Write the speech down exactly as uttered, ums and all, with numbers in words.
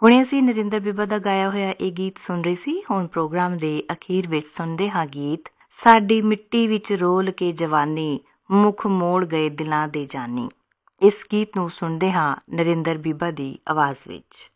ਹੁਣੇ ਅਸੀਂ ਨਰਿੰਦਰ ਬੀਬਾ ਦਾ ਗਾਇਆ ਹੋਇਆ ਇਹ ਗੀਤ ਸੁਣ ਰਹੇ ਸੀ। ਹੁਣ ਪ੍ਰੋਗਰਾਮ ਦੇ ਅਖੀਰ ਵਿੱਚ ਸੁਣਦੇ ਹਾਂ ਗੀਤ ਸਾਡੀ ਮਿੱਟੀ ਵਿੱਚ ਰੋਲ ਕੇ ਜਵਾਨੀ, ਮੁੱਖ ਮੋੜ ਗਏ ਦਿਲਾਂ ਦੇ ਜਾਨੀ। ਇਸ ਗੀਤ ਨੂੰ ਸੁਣਦੇ ਹਾਂ ਨਰਿੰਦਰ ਬੀਬਾ ਦੀ ਆਵਾਜ਼ ਵਿੱਚ।